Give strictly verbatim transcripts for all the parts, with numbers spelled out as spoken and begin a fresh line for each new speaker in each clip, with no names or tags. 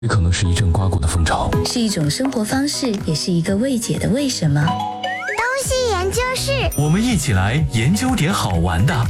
也可能是一阵刮过的风潮，
是一种生活方式，也是一个未解的为什么。
东西研究室，
我们一起来研究点好玩的。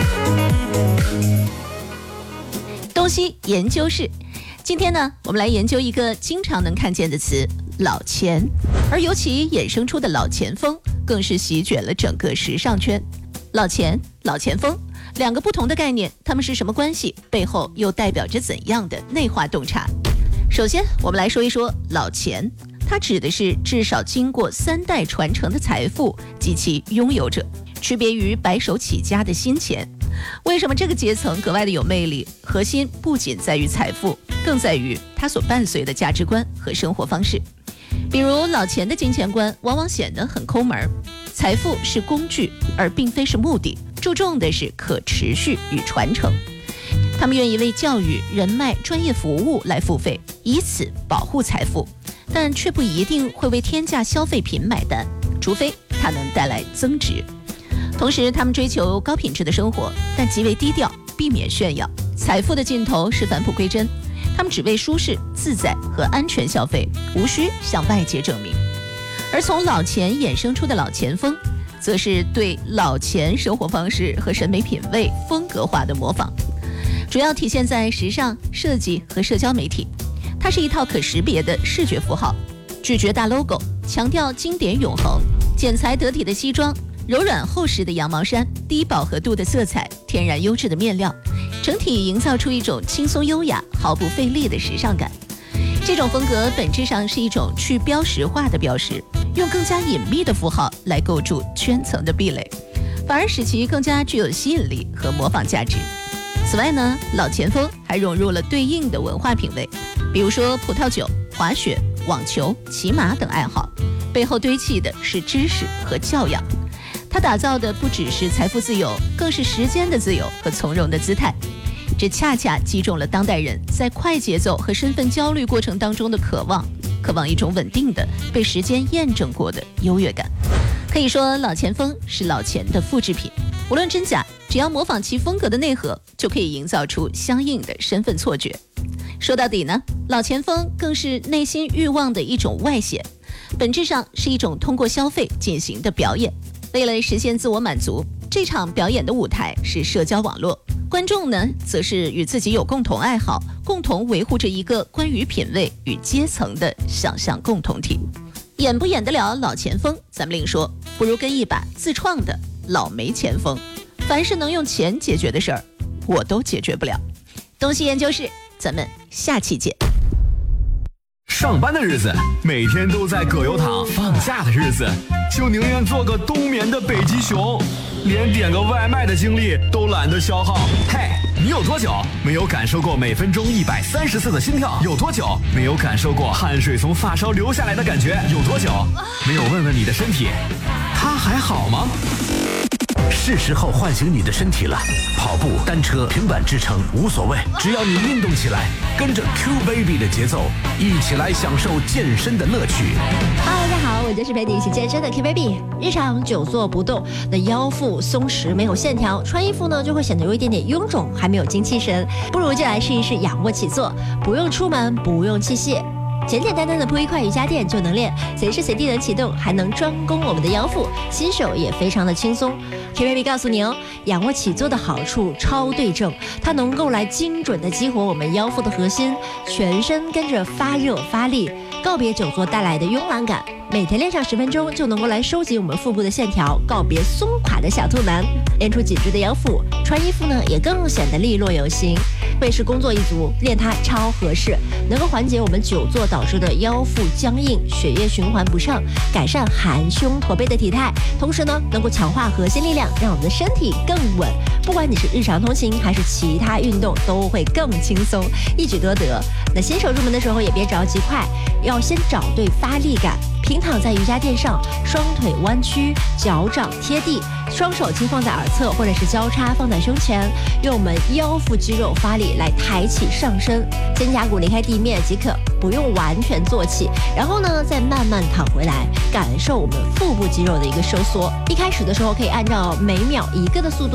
东西研究室，今天呢，我们来研究一个经常能看见的词——老钱，而由其衍生出的老钱风，更是席卷了整个时尚圈。老钱、老钱风，两个不同的概念，它们是什么关系？背后又代表着怎样的内化洞察？首先，我们来说一说老钱，它指的是至少经过三代传承的财富及其拥有者，区别于白手起家的新钱。为什么这个阶层格外的有魅力？核心不仅在于财富，更在于它所伴随的价值观和生活方式。比如老钱的金钱观往往显得很抠门，财富是工具，而并非是目的，注重的是可持续与传承。他们愿意为教育、人脉、专业服务来付费，以此保护财富，但却不一定会为天价消费品买单，除非它能带来增值。同时，他们追求高品质的生活，但极为低调，避免炫耀。财富的尽头是返璞归真，他们只为舒适、自在和安全消费，无需向外界证明。而从老钱衍生出的老钱风，则是对老钱生活方式和审美品味风格化的模仿，主要体现在时尚、设计和社交媒体。它是一套可识别的视觉符号，拒绝大 logo， 强调经典永恒，剪裁得体的西装，柔软厚实的羊毛衫，低饱和度的色彩，天然优质的面料，整体营造出一种轻松优雅、毫不费力的时尚感。这种风格本质上是一种去标识化的标识，用更加隐秘的符号来构筑圈层的壁垒，反而使其更加具有吸引力和模仿价值。此外呢，老钱风还融入了对应的文化品味，比如说葡萄酒、滑雪、网球、骑马等爱好，背后堆砌的是知识和教养。它打造的不只是财富自由，更是时间的自由和从容的姿态。这恰恰击中了当代人在快节奏和身份焦虑过程当中的渴望，渴望一种稳定的、被时间验证过的优越感。可以说，老钱风是老钱的复制品，无论真假，只要模仿其风格的内核，就可以营造出相应的身份错觉。说到底呢，老钱风更是内心欲望的一种外显，本质上是一种通过消费进行的表演。为了实现自我满足，这场表演的舞台是社交网络，观众呢，则是与自己有共同爱好，共同维护着一个关于品味与阶层的想象共同体。演不演得了老钱风，咱们另说，不如跟一把自创的老没钱风。凡是能用钱解决的事儿，我都解决不了。东西研究室，咱们下期见。
上班的日子每天都在葛优躺，放假的日子就宁愿做个冬眠的北极熊，连点个外卖的精力都懒得消耗。嘿，你有多久没有感受过每分钟一百三十次的心跳？有多久没有感受过汗水从发梢流下来的感觉？有多久没有问问你的身体，它还好吗？
是时候唤醒你的身体了，跑步、单车、平板支撑无所谓，只要你运动起来，跟着 Q Baby 的节奏，一起来享受健身的乐趣。
Hello， 大家好，我就是陪你一起健身的 Q Baby。日常久坐不动，那腰腹松弛没有线条，穿衣服呢就会显得有一点点臃肿，还没有精气神。不如就来试一试仰卧起坐，不用出门，不用器械。简简单单的铺一块瑜伽垫就能练，随时随地能启动，还能专攻我们的腰腹，新手也非常的轻松。Q Baby 告诉你哦，仰卧起坐的好处超对症，它能够来精准的激活我们腰腹的核心，全身跟着发热发力，告别久坐带来的慵懒感。每天练上十分钟就能够来收紧我们腹部的线条，告别松垮的小兔腩，练出紧致的腰腹，穿衣服呢也更显得利落有型。特别是工作一族，练它超合适，能够缓解我们久坐导致的腰腹僵硬、血液循环不畅，改善含胸驼背的体态，同时呢能够强化核心力量，让我们的身体更稳。不管你是日常通勤还是其他运动，都会更轻松，一举多得。那新手入门的时候也别着急快，要先找对发力感。平躺在瑜伽垫上，双腿弯曲，脚掌贴地，双手轻放在耳侧或者是交叉放在胸前，用我们腰腹肌肉发力来抬起上身，肩胛骨离开地面即可，不用完全坐起。然后呢，再慢慢躺回来，感受我们腹部肌肉的一个收缩。一开始的时候可以按照每秒一个的速度，三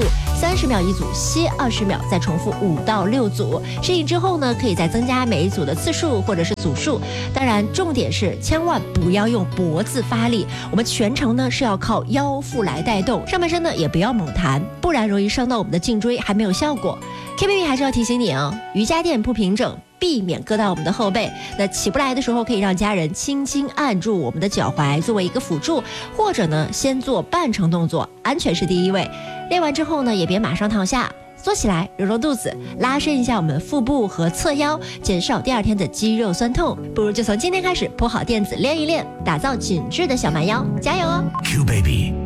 三十秒一组，歇二十秒，再重复五到六组。适应之后呢，可以再增加每一组的次数或者是组数。当然，重点是千万不要用脖子发力，我们全程呢是要靠腰腹来带动，上半身呢也不要猛弹，不然容易伤到我们的颈椎，还没有效果。K B B 还是要提醒你哦，瑜伽垫铺平整，避免硌到我们的后背。那起不来的时候，可以让家人轻轻按住我们的脚踝作为一个辅助，或者呢先做半程动作，安全是第一位。练完之后呢，也别马上躺下，坐起来揉揉肚子，拉伸一下我们腹部和侧腰，减少第二天的肌肉酸痛。不如就从今天开始铺好垫子练一练，打造紧致的小蛮腰，加油哦
Q Baby